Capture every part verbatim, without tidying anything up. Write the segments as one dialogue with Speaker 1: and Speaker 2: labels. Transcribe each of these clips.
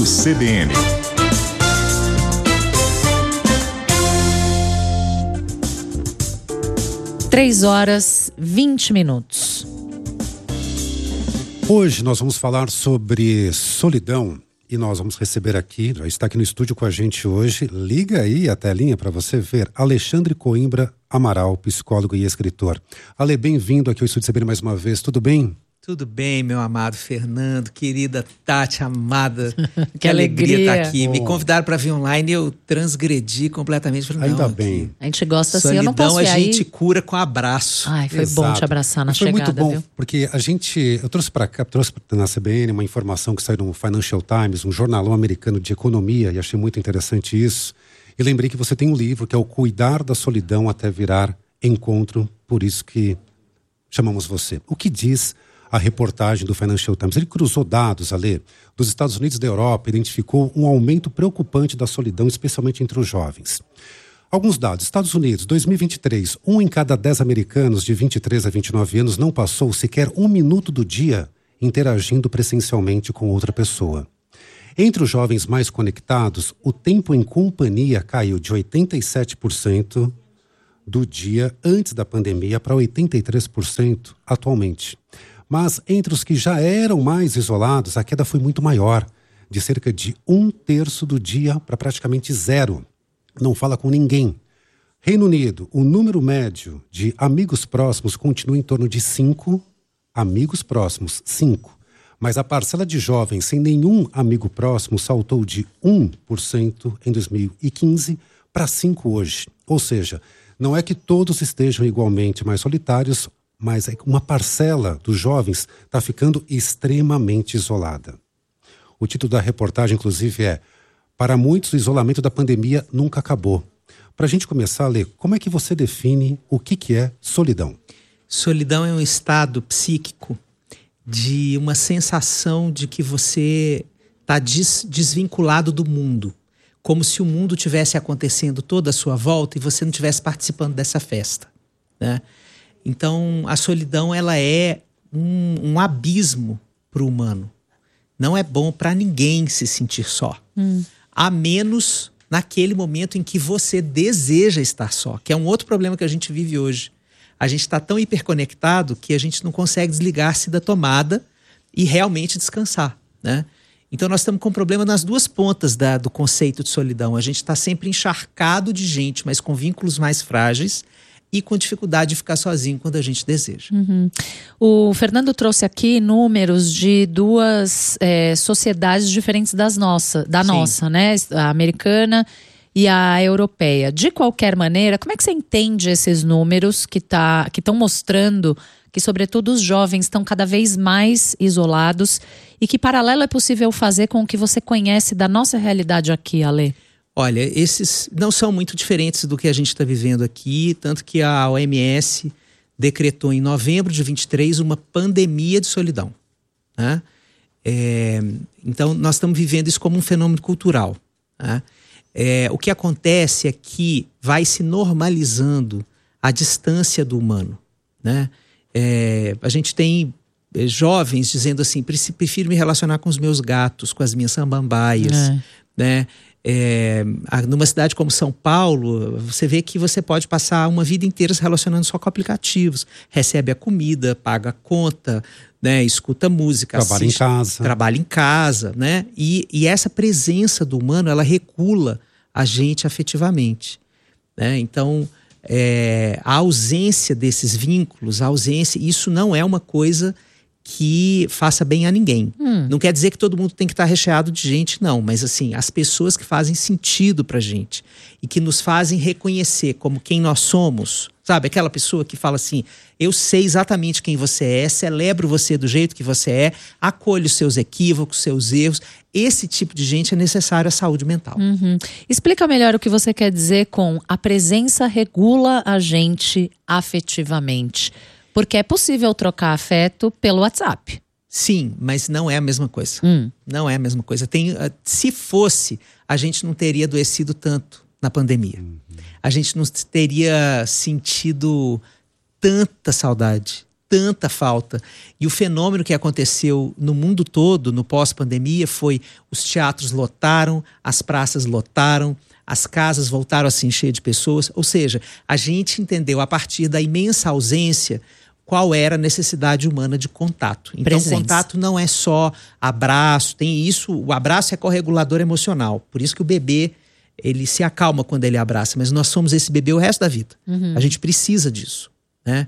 Speaker 1: C B N.
Speaker 2: Três horas, vinte minutos.
Speaker 3: Hoje nós vamos falar sobre solidão e nós vamos receber aqui, já está aqui no estúdio com a gente hoje, liga aí a telinha para você ver, Alexandre Coimbra Amaral, psicólogo e escritor. Ale, bem-vindo aqui ao Estúdio C B N mais uma vez, tudo bem?
Speaker 4: Tudo bem, meu amado Fernando, querida Tati, amada.
Speaker 2: Que,
Speaker 4: que alegria estar tá aqui.
Speaker 3: Oh.
Speaker 4: Me convidaram para vir online e eu transgredi completamente. Falei,
Speaker 3: Ainda
Speaker 4: não,
Speaker 3: bem.
Speaker 4: aqui,
Speaker 2: A gente gosta assim,
Speaker 4: solidão,
Speaker 2: eu não posso ir
Speaker 4: a
Speaker 2: aí.
Speaker 4: gente cura com abraço.
Speaker 2: Ai, foi
Speaker 3: Exato.
Speaker 2: bom te abraçar na
Speaker 3: Foi
Speaker 2: chegada,
Speaker 3: muito bom,
Speaker 2: viu?
Speaker 3: porque a gente, eu trouxe para cá, trouxe na C B N uma informação que saiu no Financial Times, um jornalão americano de economia, e achei muito interessante isso. E lembrei que você tem um livro que é o Cuidar da Solidão até Virar Encontro, por isso que chamamos você. O que diz a reportagem do Financial Times? Ele cruzou dados, Ale, dos Estados Unidos e da Europa, identificou um aumento preocupante da solidão, especialmente entre os jovens. Alguns dados. Estados Unidos, dois mil e vinte e três, um em cada dez americanos de vinte e três a vinte e nove anos não passou sequer um minuto do dia interagindo presencialmente com outra pessoa. Entre os jovens mais conectados, o tempo em companhia caiu de oitenta e sete por cento do dia antes da pandemia para oitenta e três por cento atualmente. Mas entre os que já eram mais isolados, a queda foi muito maior, de cerca de um terço do dia para praticamente zero. Não fala com ninguém. Reino Unido, o número médio de amigos próximos continua em torno de cinco. Amigos próximos, cinco. Mas a parcela de jovens sem nenhum amigo próximo saltou de um por cento em dois mil e quinze para cinco por cento hoje. Ou seja, não é que todos estejam igualmente mais solitários, mas uma parcela dos jovens está ficando extremamente isolada. O título da reportagem, inclusive, é "Para muitos, o isolamento da pandemia nunca acabou". Para a gente começar a ler, como é que você define o que, que é solidão?
Speaker 4: Solidão é um estado psíquico de uma sensação de que você está des- desvinculado do mundo. Como se o mundo tivesse acontecendo toda à sua volta e você não estivesse participando dessa festa, né? Então, a solidão, ela é um, um abismo para o humano. Não é bom para ninguém se sentir só. Hum. A menos naquele momento em que você deseja estar só, que é um outro problema que a gente vive hoje. A gente está tão hiperconectado que a gente não consegue desligar-se da tomada e realmente descansar, né? Então, nós estamos com um problema nas duas pontas da, do conceito de solidão. A gente está sempre encharcado de gente, mas com vínculos mais frágeis, e com dificuldade de ficar sozinho quando a gente deseja.
Speaker 2: Uhum. O Fernando trouxe aqui números de duas é, sociedades diferentes das nossa, da Sim. nossa, né? A americana e a europeia. De qualquer maneira, como é que você entende esses números que tá, que estão mostrando que, sobretudo, os jovens estão cada vez mais isolados e que paralelo é possível fazer com o que você conhece da nossa realidade aqui, Ale?
Speaker 4: Olha, esses não são muito diferentes do que a gente está vivendo aqui, tanto que a O M S decretou em novembro de vinte e três uma pandemia de solidão, né? É, então, nós estamos vivendo isso como um fenômeno cultural, né? É, o que acontece é que vai se normalizando a distância do humano, né? É, a gente tem é, jovens dizendo assim, prefiro me relacionar com os meus gatos, com as minhas samambaias, é. né? É, numa cidade como São Paulo, você vê que você pode passar uma vida inteira se relacionando só com aplicativos. Recebe a comida, paga a conta, né, escuta música,
Speaker 3: trabalha
Speaker 4: assiste,
Speaker 3: em casa.
Speaker 4: Trabalha em casa, né? E, e essa presença do humano, ela regula a gente afetivamente, né? Então, é, a ausência desses vínculos, a ausência, isso não é uma coisa que faça bem a ninguém. Hum. Não quer dizer que todo mundo tem que estar recheado de gente, não. Mas assim, as pessoas que fazem sentido pra gente e que nos fazem reconhecer como quem nós somos, sabe? Aquela pessoa que fala assim, eu sei exatamente quem você é, celebro você do jeito que você é, acolho os seus equívocos, seus erros. Esse tipo de gente é necessário à saúde mental.
Speaker 2: Uhum. Explica melhor o que você quer dizer com a presença regula a gente afetivamente. Porque é possível trocar afeto pelo WhatsApp.
Speaker 4: Sim, mas não é a mesma coisa.
Speaker 2: Hum.
Speaker 4: Não é a mesma coisa. Tem, uh, se fosse, a gente não teria adoecido tanto na pandemia. Uhum. A gente não teria sentido tanta saudade, tanta falta. E o fenômeno que aconteceu no mundo todo, no pós-pandemia, foi os teatros lotaram, as praças lotaram, as casas voltaram a se encher de pessoas. Ou seja, a gente entendeu a partir da imensa ausência qual era a necessidade humana de contato. Então,
Speaker 2: Presença.
Speaker 4: Contato não é só abraço, tem isso, o abraço é corregulador emocional. Por isso que o bebê, ele se acalma quando ele abraça, mas nós somos esse bebê o resto da vida. Uhum. A gente precisa disso, né?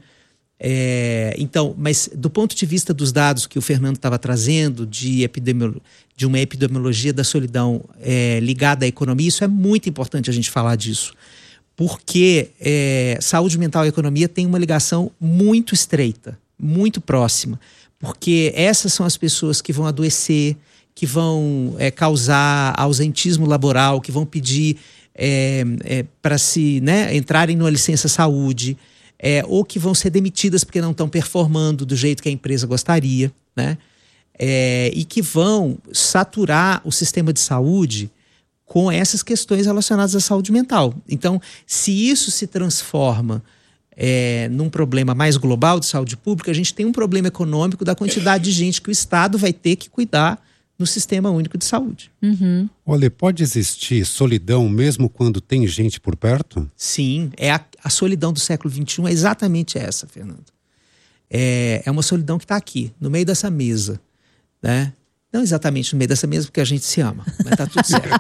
Speaker 4: É, então, mas do ponto de vista dos dados que o Fernando estava trazendo, de, epidemiolo- de uma epidemiologia da solidão é, ligada à economia, isso é muito importante a gente falar disso. Porque é, saúde mental e economia tem uma ligação muito estreita, muito próxima. Porque essas são as pessoas que vão adoecer, que vão é, causar ausentismo laboral, que vão pedir é, é, para se, né, entrarem numa licença saúde, é, ou que vão ser demitidas porque não estão performando do jeito que a empresa gostaria, né? É, e que vão saturar o sistema de saúde com essas questões relacionadas à saúde mental. Então, se isso se transforma é, num problema mais global de saúde pública, a gente tem um problema econômico da quantidade de gente que o Estado vai ter que cuidar no Sistema Único de Saúde.
Speaker 2: Uhum.
Speaker 3: Olha, pode existir solidão mesmo quando tem gente por perto?
Speaker 4: Sim, é a, a solidão do século vinte e um é exatamente essa, Fernando. É, é uma solidão que está aqui, no meio dessa mesa, né? Não exatamente no meio dessa mesa, porque a gente se ama, mas tá tudo certo.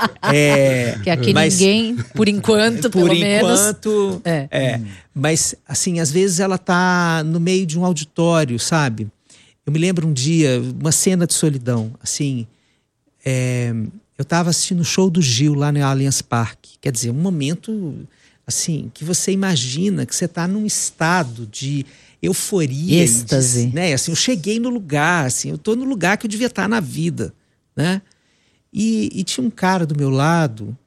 Speaker 4: É,
Speaker 2: que aqui
Speaker 4: mas,
Speaker 2: ninguém, por enquanto,
Speaker 4: por
Speaker 2: pelo
Speaker 4: enquanto,
Speaker 2: menos. É.
Speaker 4: é. Mas, assim, às vezes ela tá no meio de um auditório, sabe? Eu me lembro um dia, uma cena de solidão, assim, é, eu estava assistindo o show do Gil lá no Allianz Parque. Quer dizer, um momento, assim, que você imagina que você está num estado de euforia,
Speaker 2: êxtase,
Speaker 4: de, né? Assim, eu cheguei no lugar, assim, eu tô no lugar que eu devia estar na vida, né? E, e tinha um cara do meu lado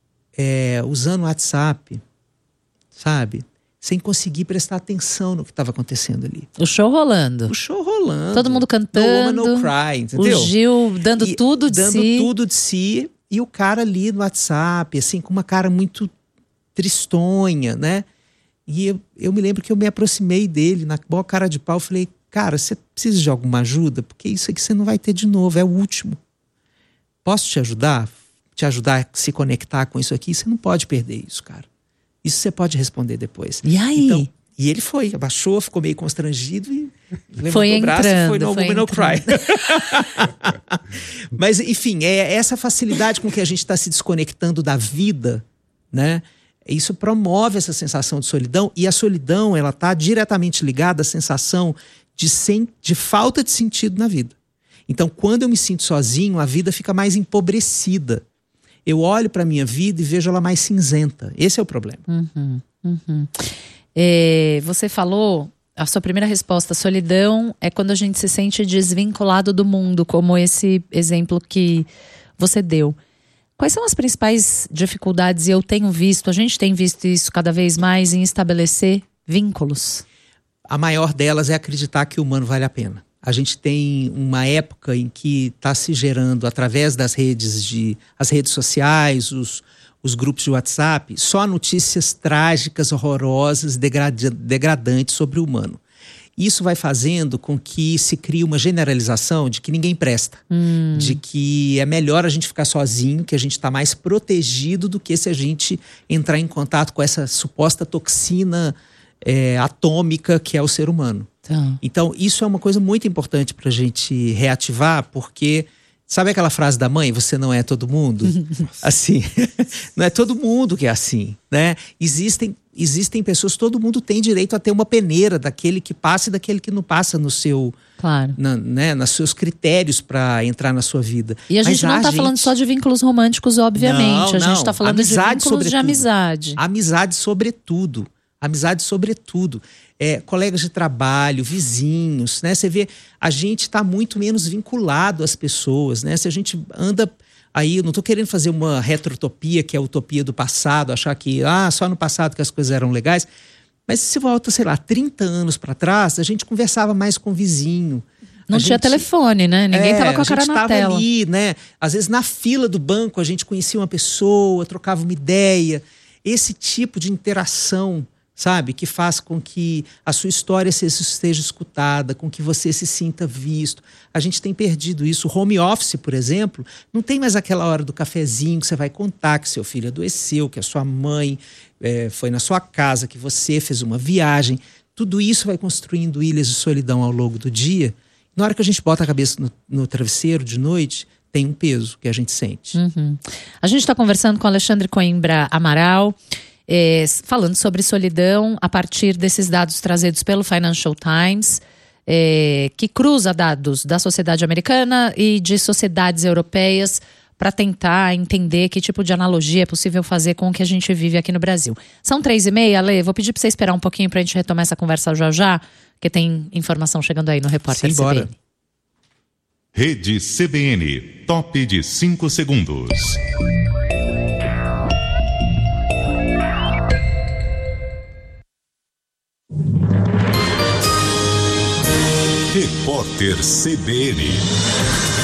Speaker 4: é, usando o WhatsApp, sabe? Sem conseguir prestar atenção no que estava acontecendo ali.
Speaker 2: O show rolando.
Speaker 4: O show rolando.
Speaker 2: Todo mundo cantando.
Speaker 4: No Woman No Cry, entendeu?
Speaker 2: O Gil dando
Speaker 4: e,
Speaker 2: tudo de
Speaker 4: dando
Speaker 2: si.
Speaker 4: Dando tudo de si. E o cara ali no WhatsApp, assim, com uma cara muito tristonha, né? E eu, eu me lembro que eu me aproximei dele, na boa cara de pau, falei, cara, você precisa de alguma ajuda? Porque isso aqui você não vai ter de novo, é o último. Posso te ajudar? Te ajudar a se conectar com isso aqui? Você não pode perder isso, cara. Isso você pode responder depois.
Speaker 2: E aí?
Speaker 4: Então, e ele foi, abaixou, ficou meio constrangido e levantou
Speaker 2: foi
Speaker 4: o braço
Speaker 2: entrando,
Speaker 4: e foi no
Speaker 2: foi
Speaker 4: Woman No Cry. Mas, enfim, é essa facilidade com que a gente está se desconectando da vida, né? Isso promove essa sensação de solidão, e a solidão, ela está diretamente ligada à sensação de, sem, de falta de sentido na vida. Então, quando eu me sinto sozinho, a vida fica mais empobrecida. Eu olho para a minha vida e vejo ela mais cinzenta. Esse é o problema.
Speaker 2: Uhum, uhum. É, você falou, a sua primeira resposta, solidão é quando a gente se sente desvinculado do mundo, como esse exemplo que você deu. Quais são as principais dificuldades, e eu tenho visto, a gente tem visto isso cada vez mais, em estabelecer vínculos?
Speaker 4: A maior delas é acreditar que o humano vale a pena. A gente tem uma época em que está se gerando, através das redes, de, as redes sociais, os, os grupos de WhatsApp, só notícias trágicas, horrorosas, degrad, degradantes sobre o humano. Isso vai fazendo com que se crie uma generalização de que ninguém presta. Hum. De que é melhor a gente ficar sozinho, que a gente está mais protegido do que se a gente entrar em contato com essa suposta toxina é, atômica que é o ser humano. Então. então, isso é uma coisa muito importante para a gente reativar, porque sabe aquela frase da mãe, você não é todo mundo? Assim, não é todo mundo que é assim, né? Existem, existem pessoas, todo mundo tem direito a ter uma peneira daquele que passa e daquele que não passa no seu,
Speaker 2: claro.
Speaker 4: na, né, nos seus critérios para entrar na sua vida.
Speaker 2: E a gente
Speaker 4: Mas
Speaker 2: não está
Speaker 4: gente...
Speaker 2: falando só de vínculos românticos, obviamente.
Speaker 4: Não,
Speaker 2: a gente está falando
Speaker 4: amizade,
Speaker 2: de vínculos de amizade.
Speaker 4: Amizade sobretudo. Amizade sobretudo. É, colegas de trabalho, vizinhos, né? Você vê, a gente está muito menos vinculado às pessoas, né? Se a gente anda aí, eu não estou querendo fazer uma retrotopia, que é a utopia do passado, achar que ah, só no passado que as coisas eram legais, mas se volta, sei lá, trinta anos para trás, a gente conversava mais com o vizinho.
Speaker 2: Não
Speaker 4: a
Speaker 2: tinha
Speaker 4: gente,
Speaker 2: telefone, né? Ninguém estava
Speaker 4: é,
Speaker 2: com a cara
Speaker 4: na
Speaker 2: tela. A gente estava
Speaker 4: ali, né? Às vezes na fila do banco a gente conhecia uma pessoa, trocava uma ideia. Esse tipo de interação, sabe? Que faz com que a sua história seja escutada, com que você se sinta visto. A gente tem perdido isso. O home office, por exemplo, não tem mais aquela hora do cafezinho que você vai contar que seu filho adoeceu, que a sua mãe é, foi na sua casa, que você fez uma viagem. Tudo isso vai construindo ilhas de solidão ao longo do dia. Na hora que a gente bota a cabeça no, no travesseiro de noite, tem um peso que a gente sente.
Speaker 2: Uhum. A gente está conversando com Alexandre Coimbra Amaral, É, falando sobre solidão a partir desses dados trazidos pelo Financial Times, é, que cruza dados da sociedade americana e de sociedades europeias para tentar entender que tipo de analogia é possível fazer com o que a gente vive aqui no Brasil. São três e meia, Ale, vou pedir para você esperar um pouquinho para a gente retomar essa conversa já já, porque tem informação chegando aí no Repórter
Speaker 4: Sim,
Speaker 2: C B N.
Speaker 1: Rede C B N, top de cinco segundos. Repórter C B N.